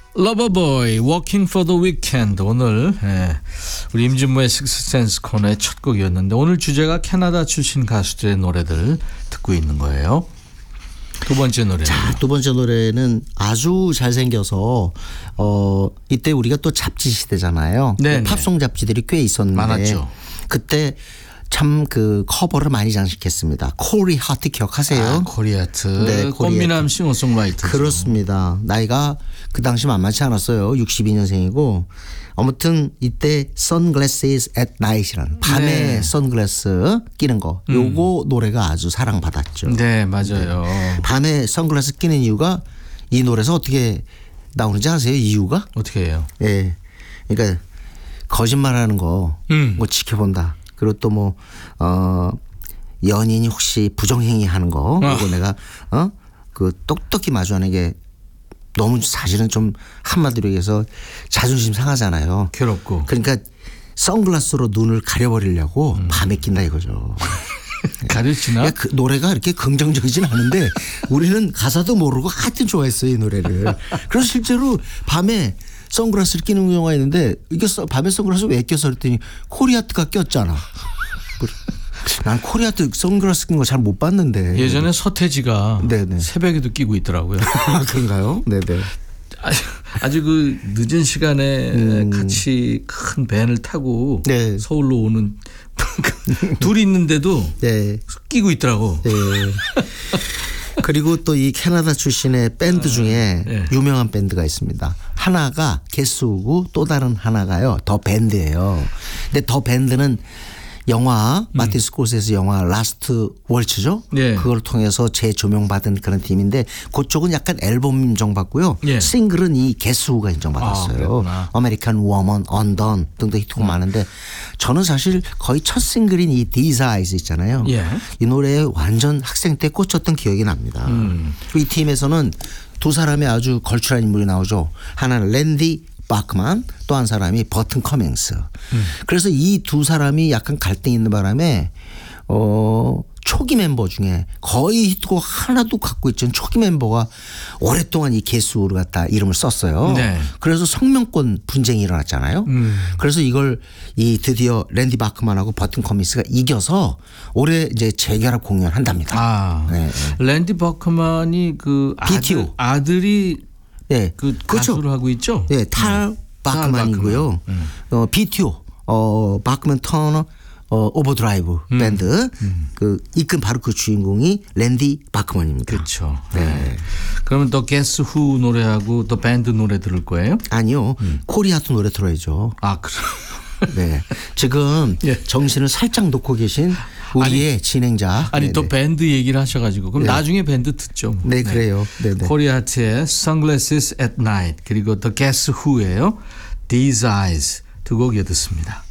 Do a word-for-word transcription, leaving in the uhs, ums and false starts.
러버보이 Walking for the Weekend 오늘 예, 우리 임진모의 식스센스 코너의 첫 곡이었는데 오늘 주제가 캐나다 출신 가수들의 노래들 듣고 있는 거예요. 두 번째 노래. 자, 두 번째 노래는 아주 잘생겨서 어 이때 우리가 또 잡지 시대잖아요. 네, 팝송 잡지들이 꽤 있었는데 많았죠. 그때 참 그 커버를 많이 장식했습니다. 코리 하트 기억하세요? 아, 코리아트. 네, 꽃미남 싱어송라이터. 그렇습니다. 나이가 그 당시 만만치 않았어요. 육십이 년생이고 아무튼 이때 Sunglasses at Night이라는 밤에 네. 선글라스 끼는 거 요거 음. 노래가 아주 사랑받았죠. 네, 맞아요. 네. 밤에 선글라스 끼는 이유가 이 노래에서 어떻게 나오는지 아세요? 이유가? 어떻게 해요? 예. 그러니까 거짓말하는 거 뭐 음. 지켜본다. 그리고 또 뭐 어 연인이 혹시 부정행위 하는 거 그거 내가 어 그 똑똑히 마주하는 게 너무 사실은 좀 한마디로 얘기해서 자존심 상하잖아요. 괴롭고. 그러니까 선글라스로 눈을 가려버리려고 음. 밤에 낀다 이거죠. 가르치나? 그 노래가 이렇게 긍정적이진 않은데 우리는 가사도 모르고 하여튼 좋아했어요 이 노래를. 그래서 실제로 밤에 선글라스를 끼는 경우가 있는데 이게 밤에 선글라스 왜 껴서 그랬더니 코리아트가 꼈잖아. 난 코리아트 선글라스 낀 거 잘 못 봤는데. 예전에 서태지가 네네. 새벽에도 끼고 있더라고요. 그런가요? 네네. 아주, 아주 그 늦은 시간에 음. 같이 큰 밴을 타고 네. 서울로 오는 둘이 있는데도 네. 끼고 있더라고. 네. 그리고 또 이 캐나다 출신의 밴드 중에 네. 유명한 밴드가 있습니다. 하나가 게스우고 또 다른 하나가요. 더 밴드예요. 근데 더 밴드는 영화 마틴 스콜세지 영화 라스트 월츠죠. 네. 그걸 통해서 재조명받은 그런 팀인데 그쪽은 약간 앨범 인정받고요. 네. 싱글은 이 게스우가 인정받았어요. 아, 아메리칸 워먼, 언던 등등 히트곡 음. 많은데 저는 사실 거의 첫 싱글인 이 These Eyes 있잖아요. 예. 이 노래에 완전 학생 때 꽂혔던 기억이 납니다. 음. 이 팀에서는 두 사람의 아주 걸출한 인물이 나오죠. 하나는 랜디 바크만 또 한 사람이 버튼 커밍스. 음. 그래서 이 두 사람이 약간 갈등이 있는 바람에 어 초기 멤버 중에 거의 히트곡 하나도 갖고 있지 않은 초기 멤버가 오랫동안 이 게스우를 갖다 이름을 썼어요. 네. 그래서 성명권 분쟁이 일어났잖아요. 음. 그래서 이걸 이 드디어 랜디 바크만하고 버튼 커밍스가 이겨서 올해 이제 재결합 공연한답니다. 아, 네. 랜디 바크만이 그 비티오. 아들, 아들이 네. 그 가수를 그렇죠. 하고 있죠. 네, 탈 음. 바크만이고요. 음. 어, 비티오, 어, 바크만 터너, 어, 오버드라이브 음. 밴드 음. 그 이끈 바로 그 주인공이 랜디 바크만입니다. 그렇죠. 네. 그러면 더 게스 후 노래하고 더 밴드 노래 들을 거예요? 아니요, 음. 코리아트 노래 들어야죠. 아, 그래. 네. 지금 예. 정신을 살짝 놓고 계신 우리의 아니, 진행자. 아니 네네. 또 밴드 얘기를 하셔가지고 그럼 네. 나중에 밴드 듣죠. 뭐. 네, 그래요. 네. 코리아트의 Sunglasses at Night 그리고 The Guess Who예요. These Eyes 두 곡 이어 듣습니다.